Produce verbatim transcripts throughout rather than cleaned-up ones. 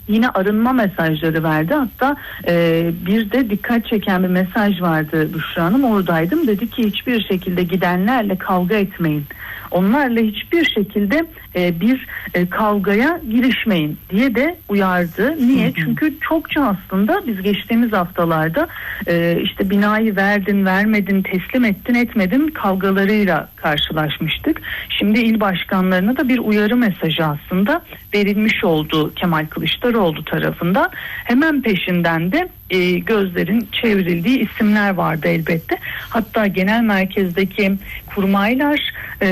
yine arınma mesajları verdi. Hatta e, bir de dikkat çeken bir mesaj vardı Büşra Hanım. Oradaydım. Dedi ki hiçbir şekilde gidenlerle kavga etmeyin. Onlarla hiçbir şekilde e, bir e, kavgaya girişmeyin diye de uyardı. Niye? Hı hı. Çünkü çokça aslında biz geçtiğimiz haftalarda e, işte binayı verdin, vermedin, teslim ettin, etmedin kavgalarıyla karşılaşmıştık. Şimdi il başkanlarına da bir uyarı mesajı aslında verilmiş oldu Kemal Kılıçdaroğlu tarafından. Hemen peşinden de e, gözlerin çevrildiği isimler vardı elbette. Hatta genel merkezdeki kurmaylar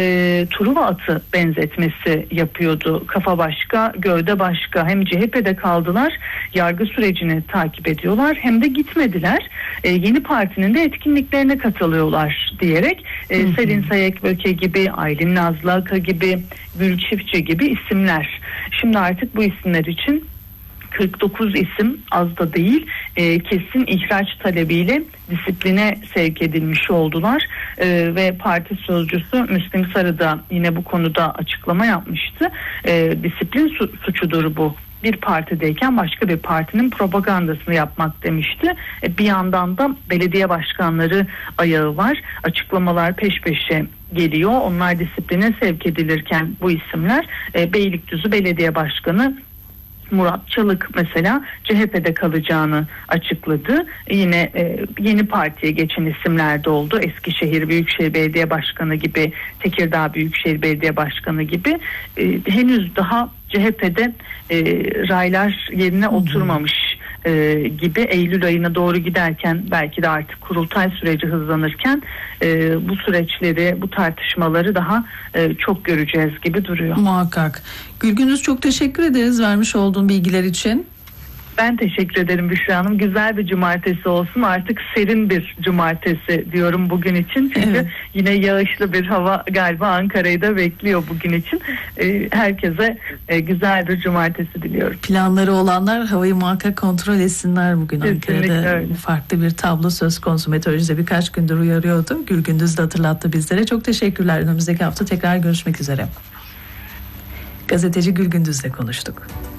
e, Truva atı benzetmesi yapıyordu. Kafa başka, gövde başka. Hem C H P'de kaldılar, yargı sürecini takip ediyorlar, hem de gitmediler. E, yeni partinin de etkinliklerine katılıyorlar diyerek e, hı hı. Selin Sayekböke gibi, Aylin Nazlı Aka gibi, Gül Çiftçi gibi isimler. Şimdi artık bu isimler için kırk dokuz isim az da değil, e, kesin ihraç talebiyle disipline sevk edilmiş oldular e, ve parti sözcüsü Müslim Sarı da yine bu konuda açıklama yapmıştı. E, disiplin su- suçudur bu. Bir partideyken başka bir partinin propagandasını yapmak demişti. E, bir yandan da belediye başkanları ayağı var. Açıklamalar peş peşe geliyor. Onlar disipline sevk edilirken bu isimler e, Beylikdüzü Belediye Başkanı Murat Çalık mesela C H P'de kalacağını açıkladı. Yine e, yeni partiye geçen isimler de oldu. Eskişehir Büyükşehir Belediye Başkanı gibi, Tekirdağ Büyükşehir Belediye Başkanı gibi e, henüz daha C H P'de e, raylar yerine oturmamış e, gibi, Eylül ayına doğru giderken, belki de artık kurultay süreci hızlanırken e, bu süreçleri, bu tartışmaları daha e, çok göreceğiz gibi duruyor. Muhakkak. Gülgündüz, çok teşekkür ederiz vermiş olduğun bilgiler için. Ben teşekkür ederim Büşra Hanım. Güzel bir cumartesi olsun. Artık serin bir cumartesi diyorum bugün için. Çünkü evet, yine yağışlı bir hava galiba Ankara'yı da bekliyor bugün için. Ee, herkese e, güzel bir cumartesi diliyorum. Planları olanlar havayı muhakkak kontrol etsinler bugün. Kesinlikle Ankara'da öyle. Farklı bir tablo söz konusu. Meteoroloji birkaç gündür uyarıyordu. Gülgündüz de hatırlattı bizlere. Çok teşekkürler. Önümüzdeki hafta tekrar görüşmek üzere. Gazeteci Gülgündüz'le konuştuk.